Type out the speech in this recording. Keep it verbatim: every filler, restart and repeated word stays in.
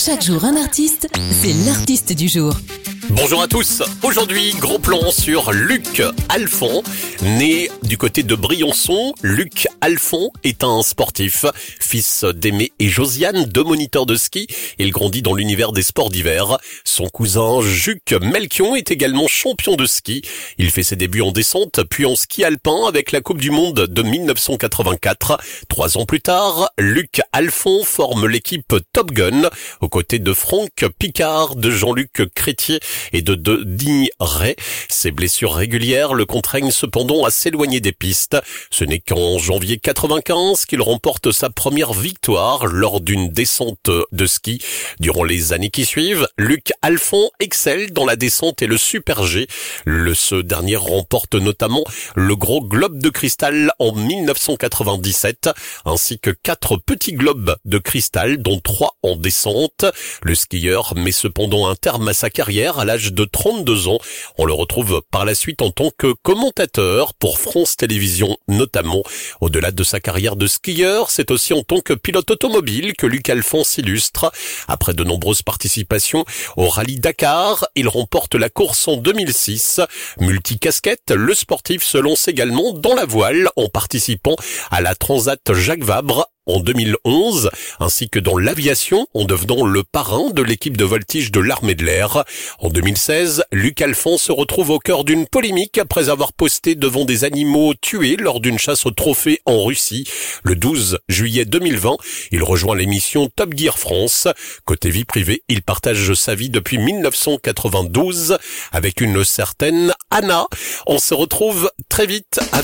Chaque jour un artiste, c'est l'artiste du jour. Bonjour à tous, aujourd'hui gros plan sur Luc Alphon. Né du côté de Briançon, Luc Alphon est un sportif, fils d'Aimé et Josiane, deux moniteurs de ski. Il grandit dans l'univers des sports d'hiver. Son cousin Juc Melchion est également champion de ski. Il fait ses débuts en descente puis en ski alpin avec la Coupe du Monde de mille neuf cent quatre-vingt-quatre. Trois ans plus tard, Luc Alphon forme l'équipe Top Gun aux côtés de Franck Picard, de Jean-Luc Crétier et de Denis Ray. Ses blessures régulières le contraignent cependant à s'éloigner des pistes. Ce n'est qu'en janvier quatre-vingt-quinze qu'il remporte sa première victoire lors d'une descente de ski. Durant les années qui suivent, Luc Alphon excelle dans la descente et le Super G. Le, ce dernier remporte notamment le Gros Globe de Cristal en mille neuf cent quatre-vingt-dix-sept, ainsi que quatre petits globes de cristal, dont trois en descente. Le skieur met cependant un terme à sa carrière à l'âge de trente-deux ans. On le retrouve par la suite en tant que commentateur pour France Télévisions notamment. Au-delà de sa carrière de skieur, c'est aussi en tant que pilote automobile que Luc Alphon s'illustre. Après de nombreuses participations au Rallye Dakar, il remporte la course en deux mille six. Multicasquette, le sportif se lance également dans la voile en participant à la Transat Jacques Vabre en deux mille onze, ainsi que dans l'aviation en devenant le parrain de l'équipe de voltige de l'armée de l'air. En deux mille seize, Luc Alphon se retrouve au cœur d'une polémique après avoir posté devant des animaux tués lors d'une chasse au trophée en Russie. Le douze juillet deux mille vingt, il rejoint l'émission Top Gear France. Côté vie privée, il partage sa vie depuis mille neuf cent quatre-vingt-douze avec une certaine Anna. On se retrouve très vite avec